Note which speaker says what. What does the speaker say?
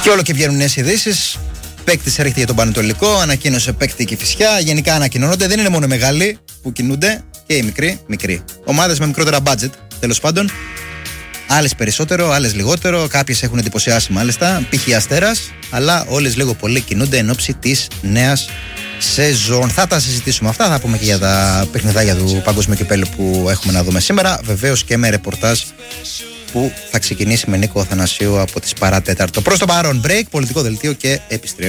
Speaker 1: Και όλο και βγαίνουν νέες ειδήσεις. Παίκτης έρχεται για τον Πανετολικό, ανακοίνωσε παίκτη και Κηφισιά. Γενικά ανακοινώνονται. Δεν είναι μόνο οι μεγάλοι που κινούνται, και οι μικροί. Ομάδες με μικρότερα budget, τέλος πάντων. Άλλες περισσότερο, άλλες λιγότερο. Κάποιες έχουν εντυπωσιάσει μάλιστα. Π.χ. Αστέρας. Αλλά όλες λίγο πολύ κινούνται εν ώψη της νέας σεζόν. Θα τα συζητήσουμε αυτά. Θα πούμε και για τα παιχνιδάκια του Παγκόσμιου Κυπέλλου που έχουμε να δούμε σήμερα. Βεβαίως και με ρεπορτάζ που θα ξεκινήσει με Νίκο Αθανασίου από τις παρατέταρτο. Προς το παρόν break, πολιτικό δελτίο και επιστρέφουμε.